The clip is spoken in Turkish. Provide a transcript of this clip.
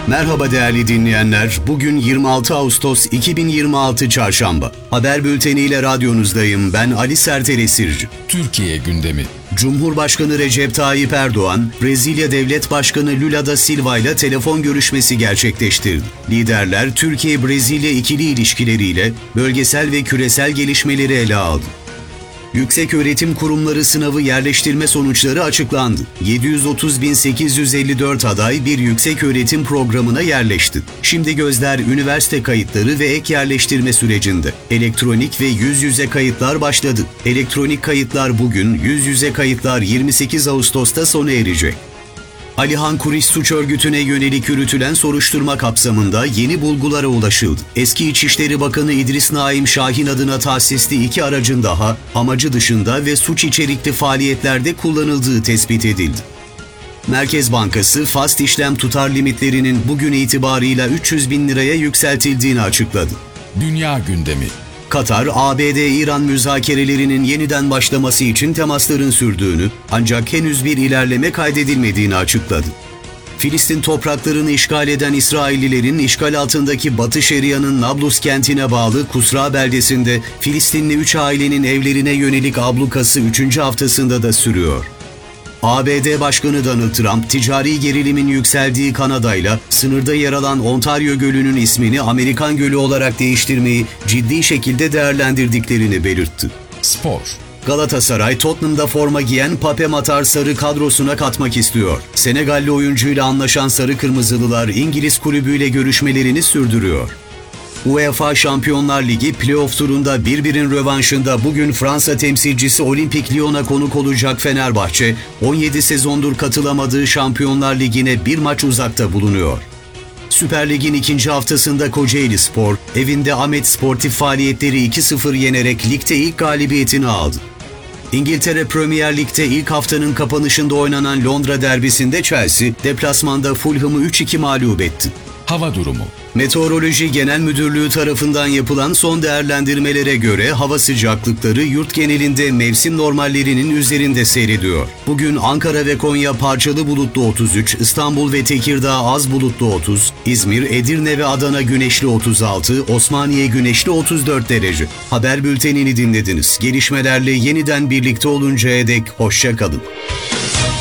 Merhaba değerli dinleyenler. Bugün 26 Ağustos 2026 Çarşamba. Haber bülteniyle radyonuzdayım. Ben Ali Sertel Esirci. Türkiye gündemi. Cumhurbaşkanı Recep Tayyip Erdoğan, Brezilya Devlet Başkanı Lula da Silva ile telefon görüşmesi gerçekleştirdi. Liderler Türkiye-Brezilya ikili ilişkileriyle bölgesel ve küresel gelişmeleri ele aldı. Yükseköğretim Kurumları sınavı yerleştirme sonuçları açıklandı. 730.854 aday bir yükseköğretim programına yerleşti. Şimdi gözler üniversite kayıtları ve ek yerleştirme sürecinde. Elektronik ve yüz yüze kayıtlar başladı. Elektronik kayıtlar bugün, yüz yüze kayıtlar 28 Ağustos'ta sona erecek. Alihan Kuriş suç örgütüne yönelik yürütülen soruşturma kapsamında yeni bulgulara ulaşıldı. Eski İçişleri Bakanı İdris Naim Şahin adına tahsisli 2 aracın daha amacı dışında ve suç içerikli faaliyetlerde kullanıldığı tespit edildi. Merkez Bankası, fast işlem tutar limitlerinin bugün itibarıyla 300 bin liraya yükseltildiğini açıkladı. Dünya gündemi. Katar, ABD-İran müzakerelerinin yeniden başlaması için temasların sürdüğünü ancak henüz bir ilerleme kaydedilmediğini açıkladı. Filistin topraklarını işgal eden İsraillilerin işgal altındaki Batı Şeria'nın Nablus kentine bağlı Kusra beldesinde Filistinli 3 ailenin evlerine yönelik ablukası 3. haftasında da sürüyor. ABD Başkanı Donald Trump, ticari gerilimin yükseldiği Kanada'yla sınırda yer alan Ontario Gölü'nün ismini Amerikan Gölü olarak değiştirmeyi ciddi şekilde değerlendirdiklerini belirtti. Spor. Galatasaray, Tottenham'da forma giyen Pape Matar Sarı kadrosuna katmak istiyor. Senegalli oyuncuyla anlaşan Sarı Kırmızılılar İngiliz kulübüyle görüşmelerini sürdürüyor. UEFA Şampiyonlar Ligi playoff turunda birbirinin rövanşında bugün Fransa temsilcisi Olimpik Lyon'a konuk olacak Fenerbahçe, 17 sezondur katılamadığı Şampiyonlar Ligi'ne bir maç uzakta bulunuyor. Süper Lig'in ikinci haftasında Kocaelispor, evinde Ahmet Sportif faaliyetleri 2-0 yenerek ligde ilk galibiyetini aldı. İngiltere Premier Lig'de ilk haftanın kapanışında oynanan Londra derbisinde Chelsea, deplasmanda Fulham'ı 3-2 mağlup etti. Hava durumu. Meteoroloji Genel Müdürlüğü tarafından yapılan son değerlendirmelere göre hava sıcaklıkları yurt genelinde mevsim normallerinin üzerinde seyrediyor. Bugün Ankara ve Konya parçalı bulutlu 33, İstanbul ve Tekirdağ az bulutlu 30, İzmir, Edirne ve Adana güneşli 36, Osmaniye güneşli 34 derece. Haber bültenini dinlediniz. Gelişmelerle yeniden birlikte oluncaya dek hoşça kalın.